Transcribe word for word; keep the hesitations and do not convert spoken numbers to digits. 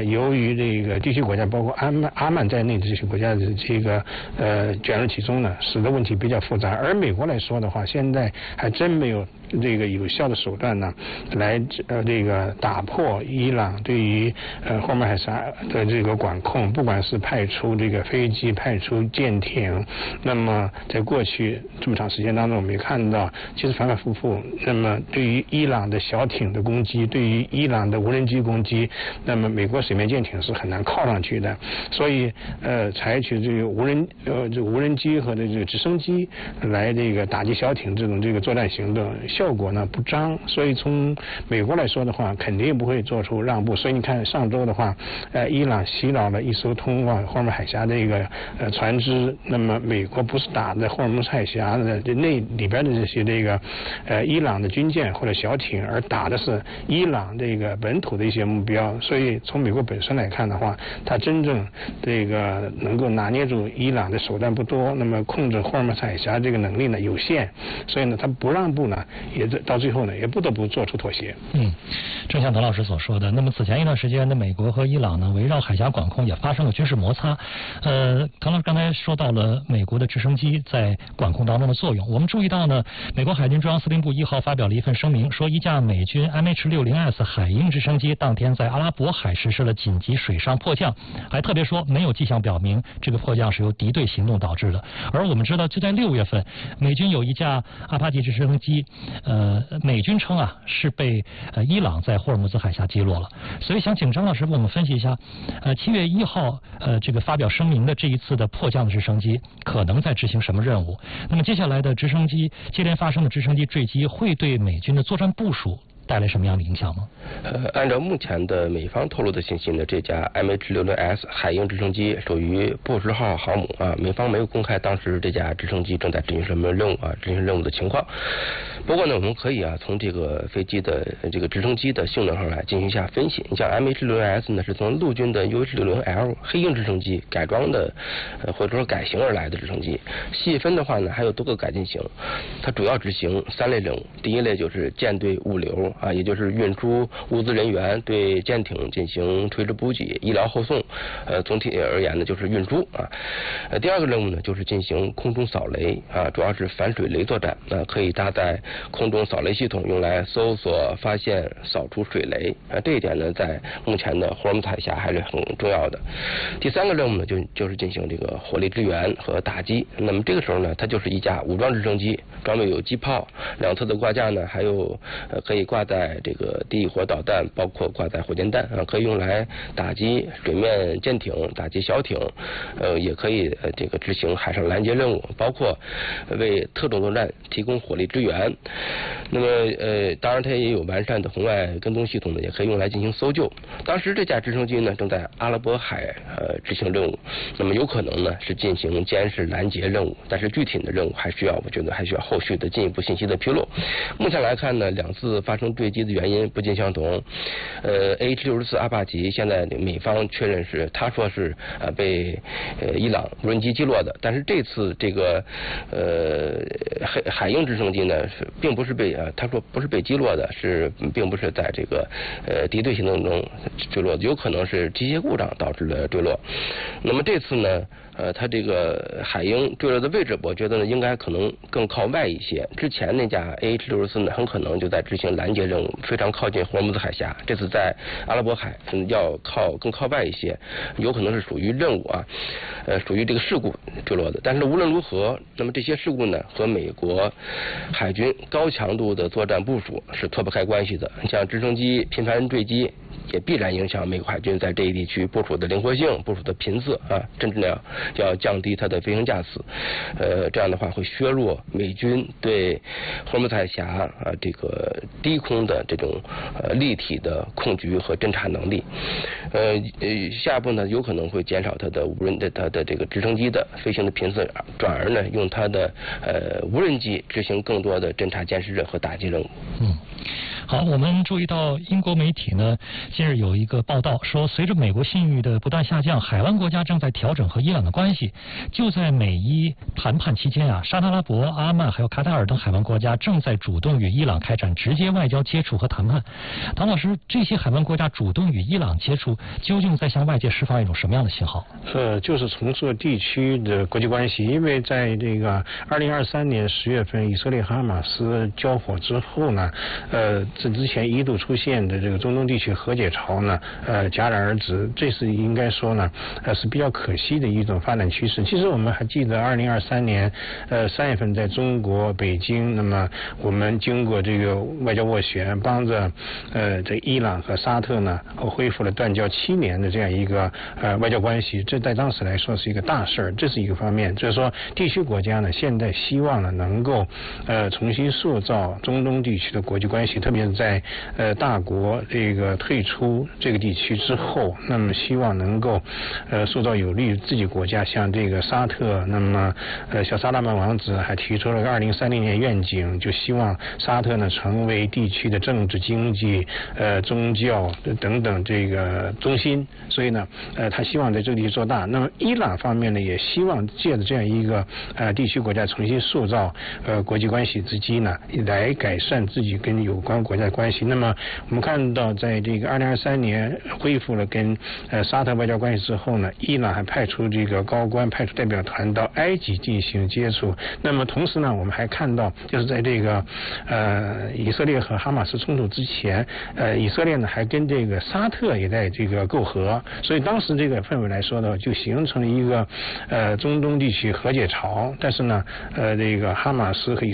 由于这个地区国家，包括阿曼阿曼在内的这些国家的这个呃卷入其中呢，使得问题比较复杂。而美国来说的话，现在还真没有这个有效的手段呢，来呃这个打破伊朗对于呃霍尔木海峡的这个管控，不管是派出这个飞机、派出舰艇，那么在过去这么长时间当中，我们也看到，其实反反复复，那么对于伊朗的小艇的攻击，对于伊朗的无人机攻击，那么美国水面舰艇是很难靠上去的，所以呃采取这个无人呃这个无人机和这个直升机来这个打击小艇这种这个作战行动，效果呢不彰，所以从美国来说的话，肯定也不会做出让步。所以你看上周的话，呃，伊朗袭扰了一艘通往霍尔木海峡的一个呃船只，那么美国不是打在霍尔木海峡的那里边的这些这个呃伊朗的军舰或者小艇，而打的是伊朗这个本土的一些目标。所以从美国本身来看的话，它真正这个能够拿捏住伊朗的手段不多，那么控制霍尔木海峡这个能力呢有限，所以呢，它不让步呢，也到最后呢，也不得不做出妥协。 嗯，正像滕老师所说的，那么此前一段时间呢，美国和伊朗呢围绕海峡管控也发生了军事摩擦。呃，滕老师刚才说到了美国的直升机在管控当中的作用，我们注意到呢，美国海军中央司令部一号发表了一份声明，说一架美军 M H 六十 S 海鹰直升机当天在阿拉伯海实施了紧急水上迫降，还特别说没有迹象表明这个迫降是由敌对行动导致的。而我们知道，就在六月份，美军有一架阿帕奇直升机，呃，美军称啊是被呃伊朗在霍尔木兹海峡击落了。所以想请张老师给我们分析一下，呃，七月一号呃这个发表声明的这一次的迫降的直升机可能在执行什么任务？那么接下来的直升机接连发生的直升机坠机会对美军的作战部署带来什么样的影响吗？ 呃，按照目前的美方透露的信息呢，这架 M H 六十 S 海鹰直升机属于布什号航母啊，美方没有公开当时这架直升机正在执行什么任务啊，执行任务的情况。不过呢，我们可以啊从这个飞机的这个直升机的性能上来进行一下分析。你像 M H 六十 S 呢，是从陆军的 U H 六十 L 黑鹰直升机改装的，呃或者说改型而来的直升机。细分的话呢，还有多个改进型，它主要执行三类任务。第一类就是舰队物流啊，也就是运输物资人员，对舰艇进行垂直补给、医疗后送。呃，总体而言呢，就是运输啊。呃，第二个任务呢，就是进行空中扫雷啊，主要是反水雷作战啊，可以搭载空中扫雷系统，用来搜索、发现、扫除水雷啊。这一点呢，在目前的霍尔木兹海峡还是很重要的。第三个任务呢，就就是进行这个火力支援和打击。那么这个时候呢，它就是一架武装直升机，装备有机炮，两侧的挂架呢，还有呃可以挂在这个地火导弹，包括挂载火箭弹啊，可以用来打击水面舰艇、打击小艇，呃，也可以呃这个执行海上拦截任务，包括为特种作战提供火力支援。那么呃，当然它也有完善的红外跟踪系统呢，也可以用来进行搜救。当时这架直升机呢正在阿拉伯海呃执行任务，那么有可能呢是进行监视拦截任务，但是具体的任务还需要，我觉得还需要后续的进一步信息的披露。目前来看呢，两次发生坠机的原因不尽相同。呃 ，H 六十四阿帕奇现在美方确认是，他说是呃被呃伊朗无人机击落的，但是这次这个呃海海鹰直升机呢是并不是被呃他说不是被击落的，是并不是在这个呃敌对行动中坠落的，有可能是机械故障导致了坠落。那么这次呢？呃，它这个海鹰坠落的位置，我觉得呢，应该可能更靠外一些。之前那架 A H 六十四呢，很可能就在执行拦截任务，非常靠近霍尔木兹海峡。这次在阿拉伯海，嗯，要靠更靠外一些，有可能是属于任务啊，呃，属于这个事故坠落的。但是无论如何，那么这些事故呢，和美国海军高强度的作战部署是脱不开关系的。像直升机频繁坠机，也必然影响美国海军在这一地区部署的灵活性、部署的频次啊，甚至呢要降低它的飞行架次，呃，这样的话会削弱美军对霍尔木兹海峡啊这个低空的这种呃立体的控局和侦察能力。呃呃，下一步呢有可能会减少它的无人的它的这个直升机的飞行的频次，转而呢用它的呃无人机执行更多的侦察监视和打击任务。 嗯。 好，我们注意到英国媒体呢，近日有一个报道说，随着美国信誉的不断下降，海湾国家正在调整和伊朗的关系。就在美伊谈判期间啊，沙特阿拉伯、阿曼还有卡塔尔等海湾国家正在主动与伊朗开展直接外交接触和谈判。唐老师，这些海湾国家主动与伊朗接触，究竟在向外界释放一种什么样的信号？ 呃，就是重塑地区的国际关系，因为在这个二零二三年十月份，以色列和哈马斯交火之后呢，呃。这之前一度出现的这个中东地区和解潮呢，呃，戛然而止，这是应该说呢，呃，是比较可惜的一种发展趋势。其实我们还记得二零二三年，呃，三月份在中国北京，那么我们经过这个外交斡旋，帮着呃这伊朗和沙特呢，恢复了断交七年的这样一个呃外交关系，这在当时来说是一个大事儿，这是一个方面。就是说，地区国家呢，现在希望呢能够呃重新塑造中东地区的国际关系，特别是在呃大国这个退出这个地区之后，那么希望能够呃塑造有利于自己国家，像这个沙特，那么呃小萨拉曼王子还提出了个二零三零年愿景，就希望沙特呢成为地区的政治、经济、呃宗教等等这个中心，所以呢呃他希望在这个地区做大。那么伊朗方面呢也希望借着这样一个呃地区国家重新塑造呃国际关系之机呢，来改善自己跟有关国家的关系。那么我们看到，在这个二零二三年恢复了跟呃沙特外交关系之后呢，伊朗还派出这个高官、派出代表团到埃及进行接触。那么同时呢，我们还看到，就是在这个呃以色列和哈马斯冲突之前，呃以色列呢还跟这个沙特也在这个媾和，所以当时这个氛围来说呢，就形成了一个呃中东地区和解潮。但是呢，呃这个哈马斯和以